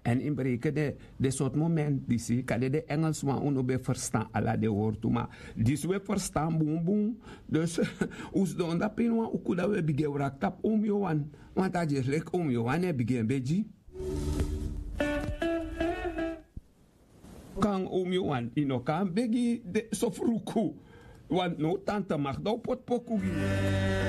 En in breken de soort moment die zie kan de Engelsman uno be verstaan ala de woord maar dis we verstaan boom boom dus us don da pinwa ukuda we bige tap johan want dat is lek johan e bige beji kan johan ino kan begi de sofruku want no tante mag do pot poku